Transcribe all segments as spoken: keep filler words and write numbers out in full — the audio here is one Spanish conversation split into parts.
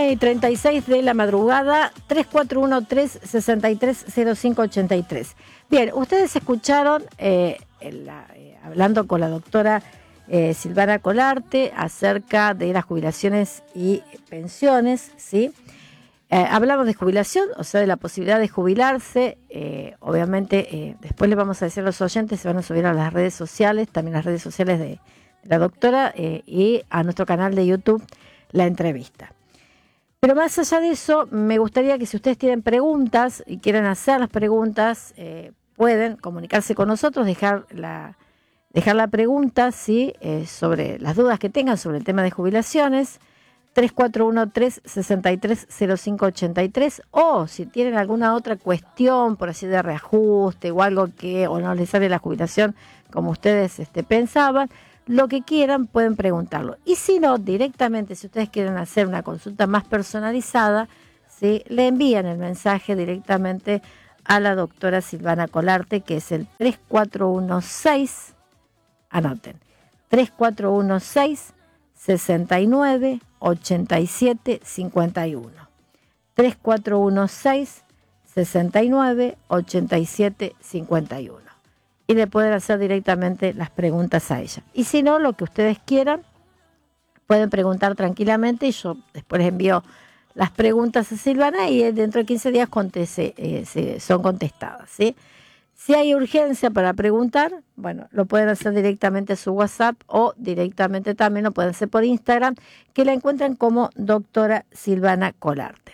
y treinta y seis de la madrugada, tres cuatro uno tres, seis tres cero cinco ocho tres. Bien, ustedes escucharon, eh, la, eh, hablando con la doctora eh, Silvana Colarte acerca de las jubilaciones y pensiones, ¿sí? Eh, hablamos de jubilación, o sea, de la posibilidad de jubilarse. Eh, obviamente, eh, después le vamos a decir a los oyentes, se van a subir a las redes sociales, también las redes sociales de, de la doctora eh, y a nuestro canal de YouTube, la entrevista. Pero más allá de eso, me gustaría que si ustedes tienen preguntas y quieren hacer las preguntas, eh, pueden comunicarse con nosotros, dejar la, dejar la pregunta, ¿sí? eh, sobre las dudas que tengan sobre el tema de jubilaciones. tres cuatro uno tres, seis tres cero cinco ocho tres, o si tienen alguna otra cuestión, por así de reajuste o algo que o no les sale la jubilación como ustedes este, pensaban, lo que quieran pueden preguntarlo. Y si no, directamente, si ustedes quieren hacer una consulta más personalizada, ¿sí? Le envían el mensaje directamente a la doctora Silvana Colarte, que es el tres cuatro uno seis, anoten, tres cuatro uno seis, seis nueve ochenta y siete cincuenta y uno. tres cuatro uno seis, seis nueve ochenta y siete cincuenta y uno. Y le pueden hacer directamente las preguntas a ella. Y si no, lo que ustedes quieran, pueden preguntar tranquilamente y yo después les envío las preguntas a Silvana y dentro de quince días conteste, eh, se, son contestadas, ¿sí? Si hay urgencia para preguntar, bueno, lo pueden hacer directamente a su WhatsApp o directamente también lo pueden hacer por Instagram, que la encuentran como doctora Silvana Colarte.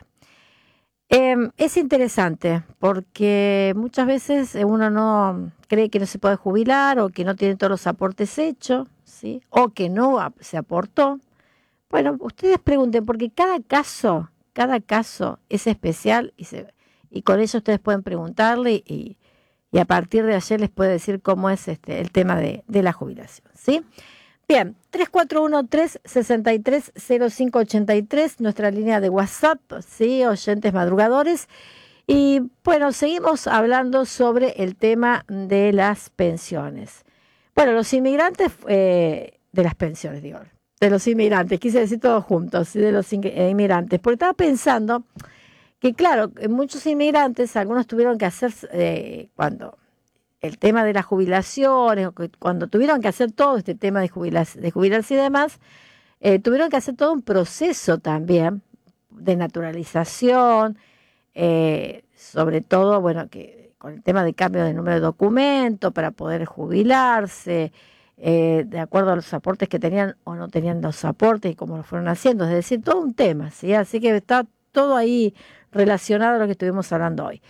Eh, es interesante porque muchas veces uno no cree que no se puede jubilar o que no tiene todos los aportes hechos, ¿sí? O que no se aportó. Bueno, ustedes pregunten porque cada caso, cada caso es especial y, se, y con eso ustedes pueden preguntarle y Y a partir de ayer les puedo decir cómo es este el tema de, de la jubilación, ¿sí? Bien, tres cuatro uno tres, seis tres cero cinco ocho tres, nuestra línea de WhatsApp, ¿sí? Oyentes madrugadores. Y bueno, seguimos hablando sobre el tema de las pensiones. Bueno, los inmigrantes, eh, de las pensiones, digo, de los inmigrantes, quise decir todos juntos, ¿sí? De los inmigrantes, porque estaba pensando que claro, muchos inmigrantes, algunos tuvieron que hacer, eh, cuando el tema de las jubilaciones, cuando tuvieron que hacer todo este tema de, jubilarse, de jubilarse y demás, eh, tuvieron que hacer todo un proceso también de naturalización, eh, sobre todo, bueno, que con el tema de cambio de número de documento para poder jubilarse, eh, de acuerdo a los aportes que tenían o no tenían los aportes y cómo lo fueron haciendo, es decir, todo un tema, ¿sí? Así que está todo ahí relacionado a lo que estuvimos hablando hoy.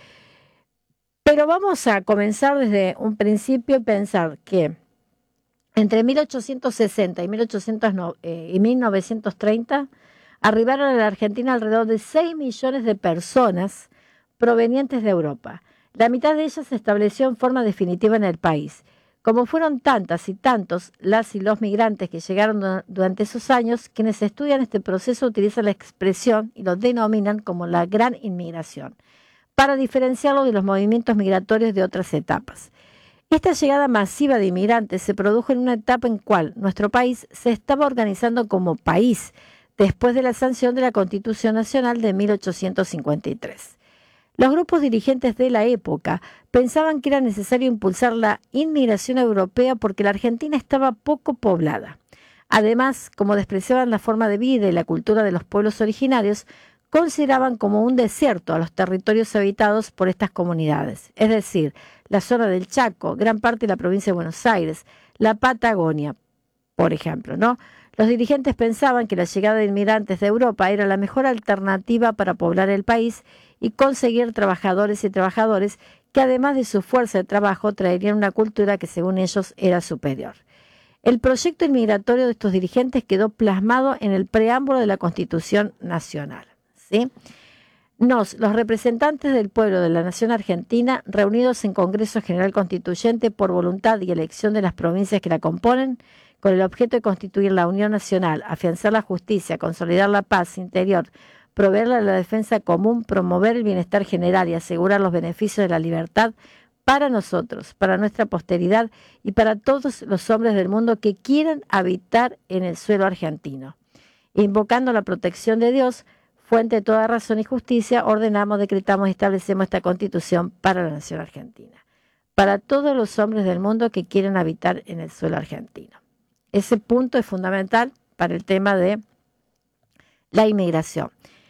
Pero vamos a comenzar desde un principio y pensar que entre mil ochocientos sesenta y, mil ochocientos, eh, y mil novecientos treinta arribaron a la Argentina alrededor de seis millones de personas provenientes de Europa. La mitad de ellas se estableció en forma definitiva en el país. Como fueron tantas y tantos las y los migrantes que llegaron durante esos años, quienes estudian este proceso utilizan la expresión y lo denominan como la gran inmigración, para diferenciarlo de los movimientos migratorios de otras etapas. Esta llegada masiva de inmigrantes se produjo en una etapa en cual nuestro país se estaba organizando como país, después de la sanción de la Constitución Nacional de mil ochocientos cincuenta y tres. Los grupos dirigentes de la época pensaban que era necesario impulsar la inmigración europea porque la Argentina estaba poco poblada. Además, como despreciaban la forma de vida y la cultura de los pueblos originarios, consideraban como un desierto a los territorios habitados por estas comunidades, es decir, la zona del Chaco, gran parte de la provincia de Buenos Aires, la Patagonia, por ejemplo, ¿no? Los dirigentes pensaban que la llegada de inmigrantes de Europa era la mejor alternativa para poblar el país y conseguir trabajadores y trabajadores que además de su fuerza de trabajo traerían una cultura que según ellos era superior. El proyecto inmigratorio de estos dirigentes quedó plasmado en el preámbulo de la Constitución Nacional, ¿sí? Nos, los representantes del pueblo de la Nación Argentina, reunidos en Congreso General Constituyente por voluntad y elección de las provincias que la componen, con el objeto de constituir la Unión Nacional, afianzar la justicia, consolidar la paz interior, proveer la defensa común, promover el bienestar general y asegurar los beneficios de la libertad para nosotros, para nuestra posteridad y para todos los hombres del mundo que quieran habitar en el suelo argentino. Invocando la protección de Dios, fuente de toda razón y justicia, ordenamos, decretamos y establecemos esta Constitución para la nación argentina, para todos los hombres del mundo que quieren habitar en el suelo argentino. Ese punto es fundamental para el tema de la inmigración.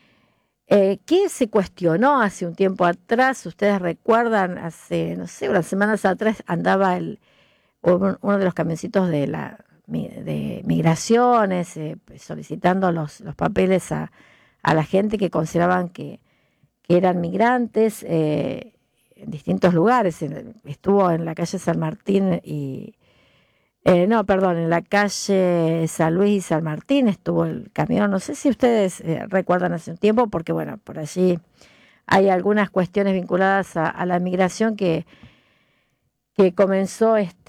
Eh, ¿Qué se cuestionó hace un tiempo atrás? Ustedes recuerdan, hace, no sé, unas semanas atrás andaba el, uno de los camioncitos de la de migraciones eh, solicitando los, los papeles a, a la gente que consideraban que, que eran migrantes eh, en distintos lugares. Estuvo en la calle San Martín y Eh, no, perdón, en la calle San Luis y San Martín estuvo el camión. No sé si ustedes eh, recuerdan hace un tiempo, porque bueno, por allí hay algunas cuestiones vinculadas a, a la migración que, que comenzó este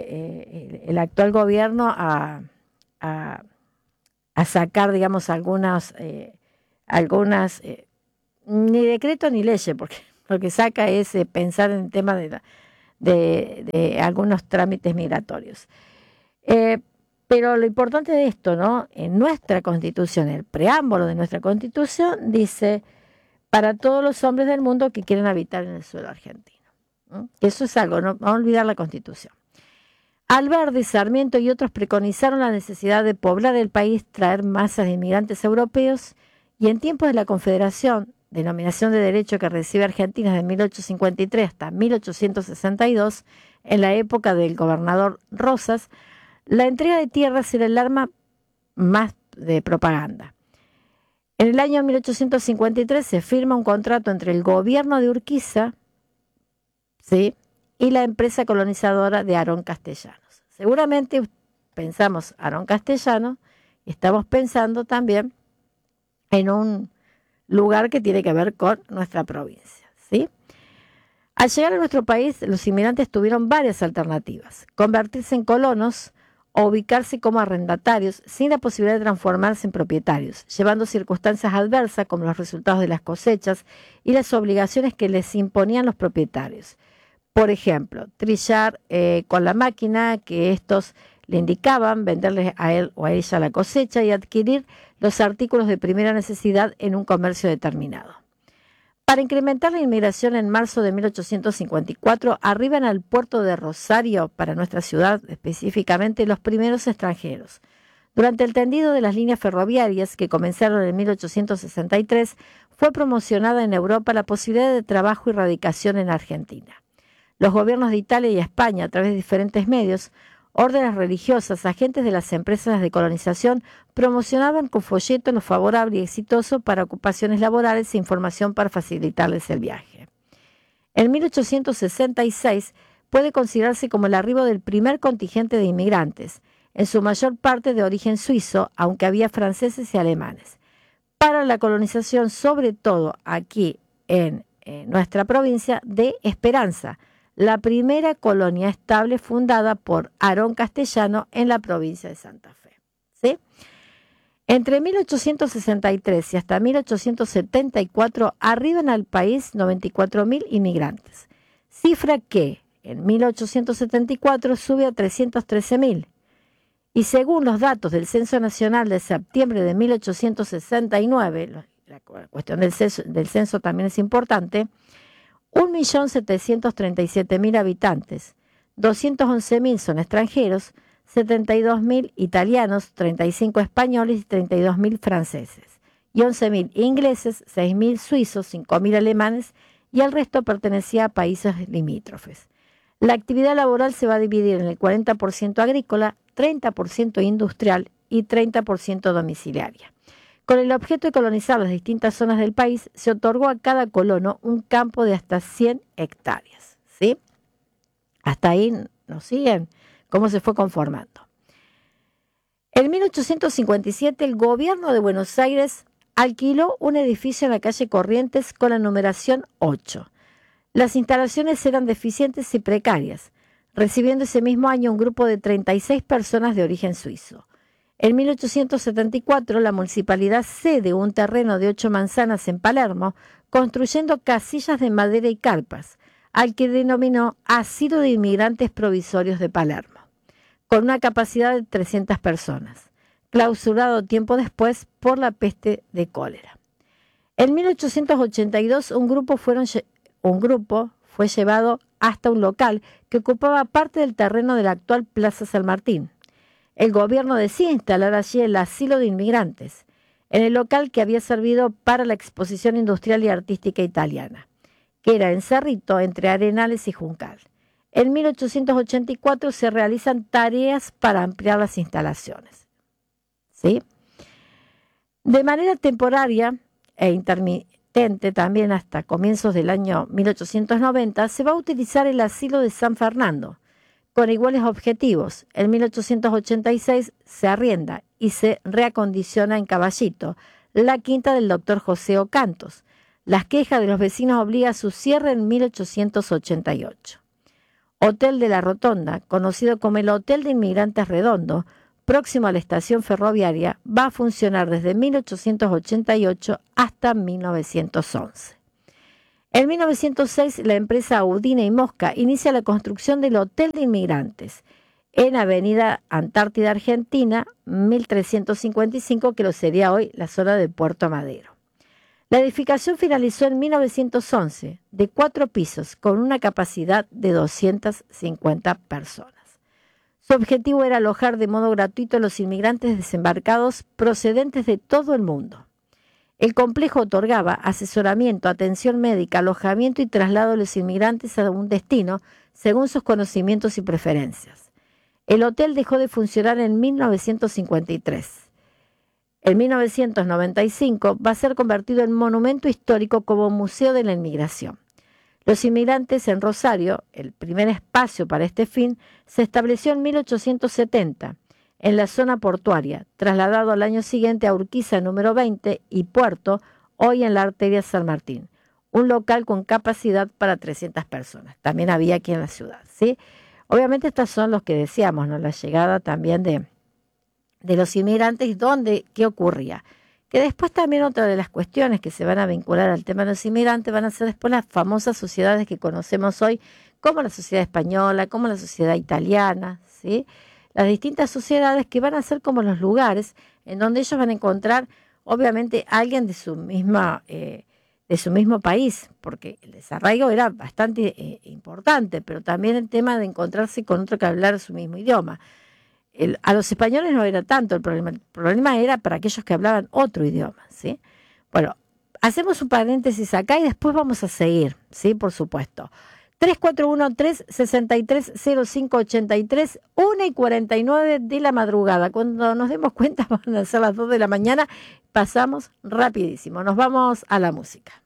eh, el, el actual gobierno a, a, a sacar, digamos, algunas, eh, algunas eh, ni decreto ni leyes, porque lo que saca es eh, pensar en el tema de la De, de algunos trámites migratorios. Eh, pero lo importante de esto, ¿no? En nuestra Constitución, el preámbulo de nuestra Constitución dice para todos los hombres del mundo que quieren habitar en el suelo argentino. ¿no? Eso es algo, no vamos a olvidar la Constitución. Alberdi, Sarmiento y otros preconizaron la necesidad de poblar el país, traer masas de inmigrantes europeos, y en tiempos de la Confederación, denominación de derecho que recibe Argentina desde mil ochocientos cincuenta y tres hasta mil ochocientos sesenta y dos, en la época del gobernador Rosas, la entrega de tierras era el arma más de propaganda. En el año mil ochocientos cincuenta y tres se firma un contrato entre el gobierno de Urquiza, ¿sí?, y la empresa colonizadora de Aarón Castellanos. Seguramente pensamos Aarón Castellanos y estamos pensando también en un lugar que tiene que ver con nuestra provincia, ¿sí? Al llegar a nuestro país, los inmigrantes tuvieron varias alternativas: convertirse en colonos o ubicarse como arrendatarios sin la posibilidad de transformarse en propietarios, llevando circunstancias adversas como los resultados de las cosechas y las obligaciones que les imponían los propietarios. Por ejemplo, trillar eh, con la máquina que estos le indicaban, venderles a él o a ella la cosecha y adquirir los artículos de primera necesidad en un comercio determinado. Para incrementar la inmigración, en marzo de mil ochocientos cincuenta y cuatro arriban al puerto de Rosario, para nuestra ciudad específicamente, los primeros extranjeros. Durante el tendido de las líneas ferroviarias que comenzaron en mil ochocientos sesenta y tres, fue promocionada en Europa la posibilidad de trabajo y radicación en Argentina. Los gobiernos de Italia y España, a través de diferentes medios, órdenes religiosas, agentes de las empresas de colonización, promocionaban con folletos lo favorable y exitoso para ocupaciones laborales e información para facilitarles el viaje. En mil ochocientos sesenta y seis puede considerarse como el arribo del primer contingente de inmigrantes, en su mayor parte de origen suizo, aunque había franceses y alemanes. Para la colonización, sobre todo aquí en, en nuestra provincia, de Esperanza, la primera colonia estable fundada por Aarón Castellano en la provincia de Santa Fe. ¿Sí? Entre mil ochocientos sesenta y tres y hasta mil ochocientos setenta y cuatro arriban al país noventa y cuatro mil inmigrantes, cifra que en mil ochocientos setenta y cuatro sube a trescientos trece mil. Y según los datos del Censo Nacional de septiembre de mil ochocientos sesenta y nueve, la cuestión del censo, del censo también es importante, un millón setecientos treinta y siete mil habitantes, doscientos once mil son extranjeros, setenta y dos mil italianos, treinta y cinco españoles y treinta y dos mil franceses, y once mil ingleses, seis mil suizos, cinco mil alemanes, y el resto pertenecía a países limítrofes. La actividad laboral se va a dividir en el cuarenta por ciento agrícola, treinta por ciento industrial y treinta por ciento domiciliaria. Con el objeto de colonizar las distintas zonas del país, se otorgó a cada colono un campo de hasta cien hectáreas. ¿Sí? Hasta ahí nos siguen cómo se fue conformando. En mil ochocientos cincuenta y siete, el gobierno de Buenos Aires alquiló un edificio en la calle Corrientes con la numeración ocho. Las instalaciones eran deficientes y precarias, recibiendo ese mismo año un grupo de treinta y seis personas de origen suizo. En mil ochocientos setenta y cuatro, la municipalidad cede un terreno de ocho manzanas en Palermo, construyendo casillas de madera y carpas, al que denominó Asilo de Inmigrantes Provisorios de Palermo, con una capacidad de trescientas personas, clausurado tiempo después por la peste de cólera. En mil ochocientos ochenta y dos un grupo, fueron, un grupo fue llevado hasta un local que ocupaba parte del terreno de la actual Plaza San Martín. El gobierno decide instalar allí el asilo de inmigrantes, en el local que había servido para la exposición industrial y artística italiana, que era en Cerrito, entre Arenales y Juncal. En mil ochocientos ochenta y cuatro se realizan tareas para ampliar las instalaciones. ¿Sí? De manera temporaria e intermitente también hasta comienzos del año mil ochocientos noventa, se va a utilizar el asilo de San Fernando, con iguales objetivos. En mil ochocientos ochenta y seis se arrienda y se reacondiciona en Caballito la quinta del doctor José Ocantos. Las quejas de los vecinos obligan a su cierre en mil ochocientos ochenta y ocho. Hotel de la Rotonda, conocido como el Hotel de Inmigrantes Redondo, próximo a la estación ferroviaria, va a funcionar desde mil ochocientos ochenta y ocho hasta mil novecientos once. En mil novecientos seis, la empresa Audina y Mosca inicia la construcción del Hotel de Inmigrantes en Avenida Antártida Argentina, mil trescientos cincuenta y cinco, que lo sería hoy la zona de Puerto Madero. La edificación finalizó en mil novecientos once, de cuatro pisos, con una capacidad de doscientas cincuenta personas. Su objetivo era alojar de modo gratuito a los inmigrantes desembarcados procedentes de todo el mundo. El complejo otorgaba asesoramiento, atención médica, alojamiento y traslado de los inmigrantes a un destino según sus conocimientos y preferencias. El hotel dejó de funcionar en mil novecientos cincuenta y tres. En mil novecientos noventa y cinco va a ser convertido en monumento histórico como Museo de la Inmigración. Los inmigrantes en Rosario, el primer espacio para este fin, se estableció en mil ochocientos setenta. En la zona portuaria, trasladado al año siguiente a Urquiza número veinte y Puerto, hoy en la arteria San Martín, un local con capacidad para trescientas personas. También había aquí en la ciudad, ¿sí? Obviamente estos son los que decíamos, ¿no? La llegada también de, de los inmigrantes, ¿dónde? ¿Qué ocurría? Que después también otra de las cuestiones que se van a vincular al tema de los inmigrantes van a ser después las famosas sociedades que conocemos hoy, como la sociedad española, como la sociedad italiana, ¿sí? Las distintas sociedades que van a ser como los lugares en donde ellos van a encontrar, obviamente, a alguien de su misma, eh, de su mismo país, porque el desarraigo era bastante eh, importante, pero también el tema de encontrarse con otro que hablara su mismo idioma. El, a los españoles no era tanto el problema, el problema era para aquellos que hablaban otro idioma, ¿sí? Bueno, hacemos un paréntesis acá y después vamos a seguir, ¿sí? Por supuesto. tres cuatro uno, tres seis tres, cero cinco ocho tres, una y cuarenta y nueve de la madrugada. Cuando nos demos cuenta van a ser las dos de la mañana. Pasamos rapidísimo. Nos vamos a la música.